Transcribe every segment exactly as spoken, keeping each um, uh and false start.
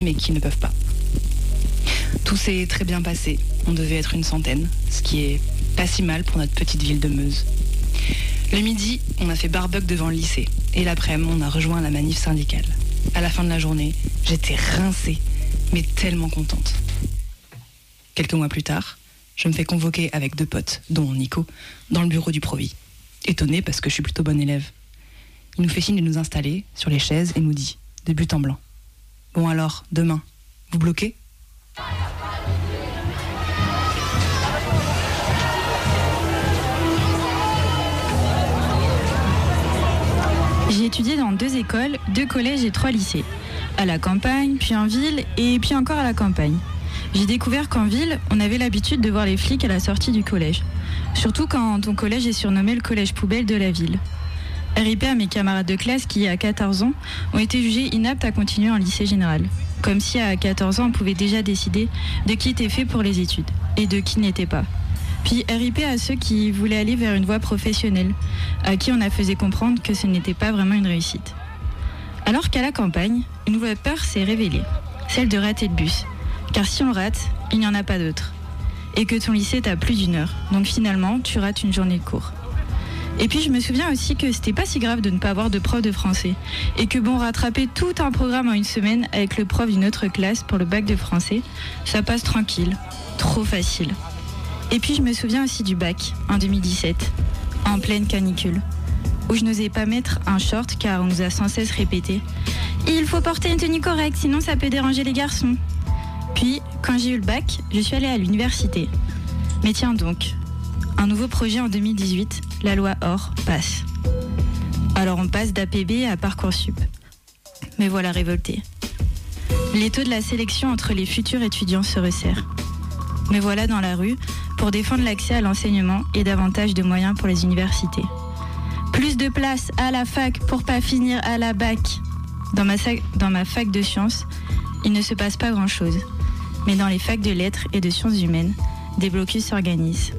mais qui ne peuvent pas. Tout s'est très bien passé. On devait être une centaine, ce qui est pas si mal pour notre petite ville de Meuse. Le midi, on a fait barbecue devant le lycée. Et l'après-midi, on a rejoint la manif syndicale. À la fin de la journée, j'étais rincée, mais tellement contente. Quelques mois plus tard, je me fais convoquer avec deux potes, dont Nico, dans le bureau du Provi. Étonnée parce que je suis plutôt bonne élève. Il nous fait signe de nous installer sur les chaises et nous dit, de but en blanc: bon alors, demain, vous bloquez ? J'ai étudié dans deux écoles, deux collèges et trois lycées. À la campagne, puis en ville et puis encore à la campagne. J'ai découvert qu'en ville, on avait l'habitude de voir les flics à la sortie du collège. Surtout quand ton collège est surnommé le collège poubelle de la ville. R I P à mes camarades de classe qui, à quatorze ans, ont été jugés inaptes à continuer en lycée général. Comme si à quatorze ans, on pouvait déjà décider de qui était fait pour les études et de qui n'était pas. Puis R I P à ceux qui voulaient aller vers une voie professionnelle, à qui on a fait comprendre que ce n'était pas vraiment une réussite. Alors qu'à la campagne, une nouvelle peur s'est révélée, celle de rater le bus. Car si on rate, il n'y en a pas d'autre. Et que ton lycée est à plus d'une heure, donc finalement, tu rates une journée de cours. Et puis je me souviens aussi que c'était pas si grave de ne pas avoir de prof de français, et que bon, rattraper tout un programme en une semaine avec le prof d'une autre classe pour le bac de français, ça passe tranquille, trop facile. Et puis je me souviens aussi du bac, en deux mille dix-sept, en pleine canicule, où je n'osais pas mettre un short car on nous a sans cesse répété « Il faut porter une tenue correcte, sinon ça peut déranger les garçons ». Puis, quand j'ai eu le bac, je suis allée à l'université. Mais tiens donc, un nouveau projet en deux mille dix-huit, la loi O R, passe. Alors on passe d'A P B à Parcoursup. Me voilà révoltée. Les taux de la sélection entre les futurs étudiants se resserrent. Me voilà dans la rue pour défendre l'accès à l'enseignement et davantage de moyens pour les universités. Plus de place à la fac pour pas finir à la bac. Dans ma, sac, dans ma fac de sciences, il ne se passe pas grand-chose. Mais dans les facs de lettres et de sciences humaines, des blocus s'organisent.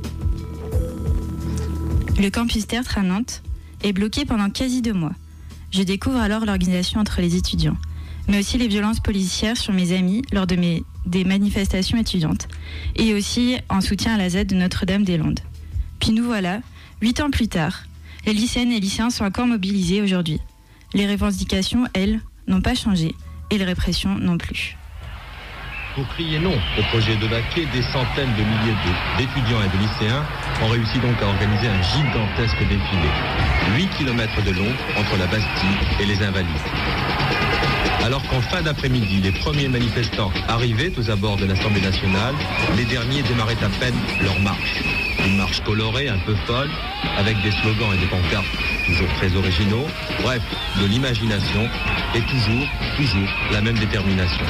Le campus Tertre à Nantes est bloqué pendant quasi deux mois. Je découvre alors l'organisation entre les étudiants, mais aussi les violences policières sur mes amis lors de mes, des manifestations étudiantes, et aussi en soutien à la Z de Notre-Dame-des-Landes. Puis nous voilà, huit ans plus tard, les lycéennes et lycéens sont encore mobilisés aujourd'hui. Les revendications, elles, n'ont pas changé, et les répressions non plus. Pour crier non au projet de vaquer, des centaines de milliers d'étudiants et de lycéens ont réussi donc à organiser un gigantesque défilé. huit kilomètres de long entre la Bastille et les Invalides. Alors qu'en fin d'après-midi, les premiers manifestants arrivaient aux abords de l'Assemblée nationale, les derniers démarraient à peine leur marche. Une marche colorée, un peu folle, avec des slogans et des pancartes toujours très originaux. Bref, de l'imagination et toujours, toujours la même détermination.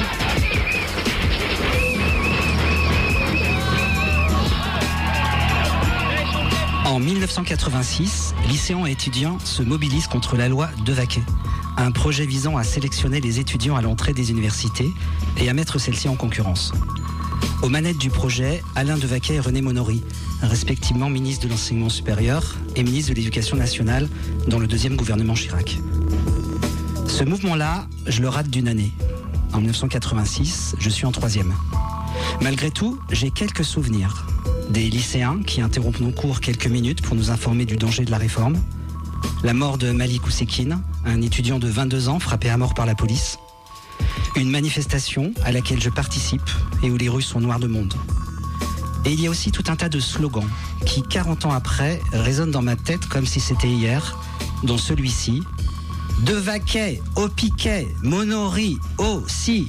En mille neuf cent quatre-vingt-six, lycéens et étudiants se mobilisent contre la loi Devaquet, un projet visant à sélectionner les étudiants à l'entrée des universités et à mettre celles-ci en concurrence. Aux manettes du projet, Alain Devaquet et René Monory, respectivement ministre de l'Enseignement supérieur et ministre de l'Éducation nationale dans le deuxième gouvernement Chirac. Ce mouvement-là, je le rate d'une année. En mille neuf cent quatre-vingt-six, je suis en troisième. Malgré tout, j'ai quelques souvenirs. Des lycéens qui interrompent nos cours quelques minutes pour nous informer du danger de la réforme. La mort de Malik Oussekine, un étudiant de vingt-deux ans frappé à mort par la police. Une manifestation à laquelle je participe et où les rues sont noires de monde. Et il y a aussi tout un tas de slogans qui, quarante ans après, résonnent dans ma tête comme si c'était hier, dont celui-ci. Devaquet, au piquet, Monory, aussi.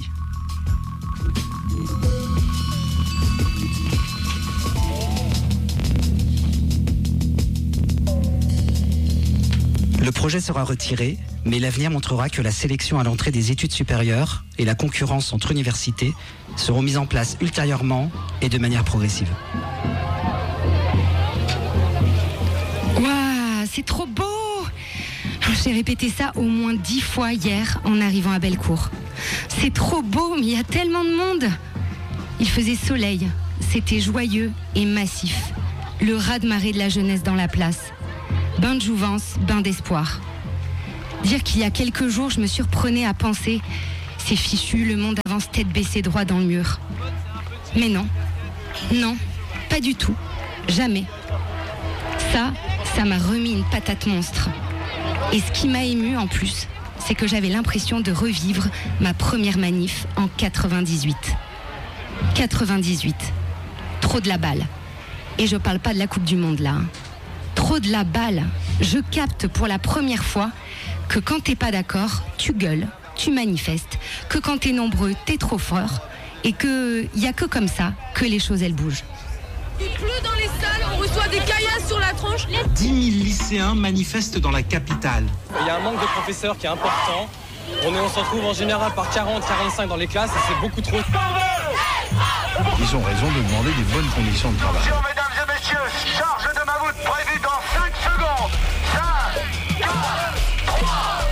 Le projet sera retiré, mais l'avenir montrera que la sélection à l'entrée des études supérieures et la concurrence entre universités seront mises en place ultérieurement et de manière progressive. Waouh, c'est trop beau! J'ai répété ça au moins dix fois hier en arrivant à Bellecour. C'est trop beau, mais il y a tellement de monde. Il faisait soleil, c'était joyeux et massif. Le raz-de-marée de la jeunesse dans la place. Bain de jouvence, bain d'espoir. Dire qu'il y a quelques jours, je me surprenais à penser C'est fichu, le monde avance tête baissée droit dans le mur. Mais non, non, pas du tout, jamais. Ça, ça m'a remis une patate monstre. Et ce qui m'a ému en plus, c'est que j'avais l'impression de revivre ma première manif en quatre-vingt-dix-huit. quatre-vingt-dix-huit. Trop de la balle. Et je parle pas de la Coupe du Monde là. Hein. Trop de la balle. Je capte pour la première fois que quand t'es pas d'accord, tu gueules, tu manifestes, que quand t'es nombreux, t'es trop fort, et que y a que comme ça que les choses elles bougent. Il pleut dans les salles, on reçoit des caillasses sur la tronche. dix mille lycéens manifestent dans la capitale. Il y a un manque de professeurs qui est important. On, est, on se retrouve en général par quarante à quarante-cinq dans les classes et c'est beaucoup trop. Ils ont raison de demander des bonnes conditions de travail. Attention, mesdames et messieurs, charge de mammouth prévue dans cinq secondes. cinq, quatre, trois,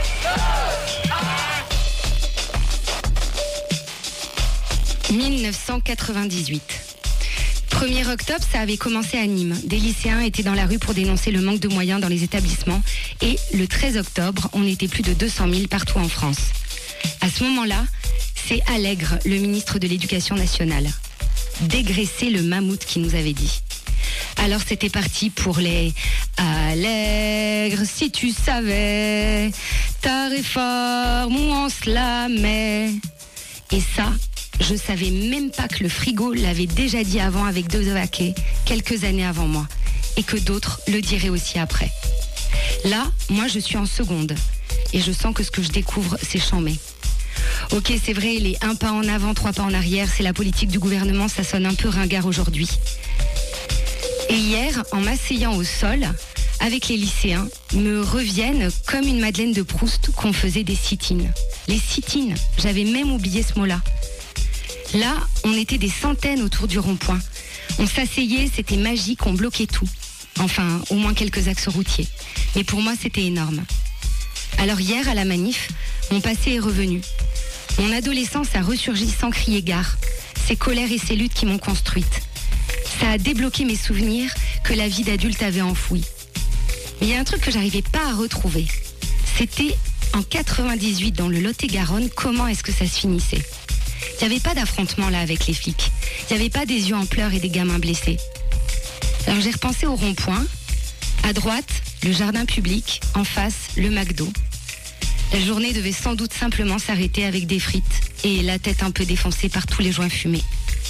deux, un. dix-neuf cent quatre-vingt-dix-huit. premier octobre, ça avait commencé à Nîmes. Des lycéens étaient dans la rue pour dénoncer le manque de moyens dans les établissements. Et le treize octobre, on était plus de deux cent mille partout en France. À ce moment-là, c'est Allègre, le ministre de l'Éducation nationale. Dégraisser le mammouth qui nous avait dit. Alors c'était parti pour les Allègre, si tu savais ta réforme où on se la met. Et ça, je savais même pas que le frigo l'avait déjà dit avant avec Devaquet, quelques années avant moi, et que d'autres le diraient aussi après. Là, moi je suis en seconde, et je sens que ce que je découvre, c'est chambé. Ok, c'est vrai, les un pas en avant, trois pas en arrière, c'est la politique du gouvernement, ça sonne un peu ringard aujourd'hui. Et hier, en m'asseyant au sol, avec les lycéens, me reviennent comme une Madeleine de Proust qu'on faisait des sit-ins. Les sit-ins, j'avais même oublié ce mot-là. Là, on était des centaines autour du rond-point. On s'asseyait, c'était magique, on bloquait tout. Enfin, au moins quelques axes routiers. Mais pour moi, c'était énorme. Alors hier, à la manif, mon passé est revenu. Mon adolescence a ressurgi sans crier gare. Ces colères et ces luttes qui m'ont construite. Ça a débloqué mes souvenirs que la vie d'adulte avait enfouis. Mais il y a un truc que j'arrivais pas à retrouver. C'était en quatre-vingt-dix-huit, dans le Lot-et-Garonne, comment est-ce que ça se finissait ? Il n'y avait pas d'affrontement là avec les flics. Il n'y avait pas des yeux en pleurs et des gamins blessés. Alors j'ai repensé au rond-point. À droite, le jardin public. En face, le McDo. La journée devait sans doute simplement s'arrêter avec des frites et la tête un peu défoncée par tous les joints fumés.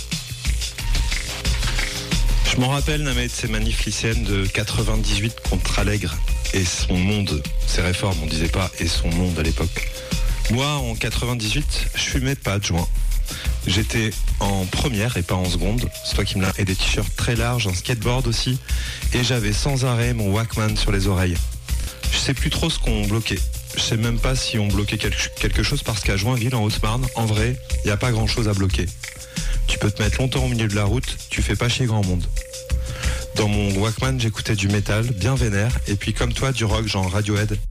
Je m'en rappelle, Namet, de ces manifs lycéennes de quatre-vingt-dix-huit contre Allègre et son monde, ses réformes, on disait pas et son monde à l'époque. Moi, en quatre-vingt-dix-huit, je fumais pas de joint. J'étais en première et pas en seconde, c'est toi qui me l'as, et des t-shirts très larges, un skateboard aussi, et j'avais sans arrêt mon Walkman sur les oreilles. Je sais plus trop ce qu'on bloquait. Je sais même pas si on bloquait quelque chose parce qu'à Joinville, en Haute-Marne, en vrai, il n'y a pas grand chose à bloquer. Tu peux te mettre longtemps au milieu de la route, tu fais pas chier grand monde. Dans mon Walkman, j'écoutais du métal, bien vénère, et puis comme toi, du rock genre Radiohead.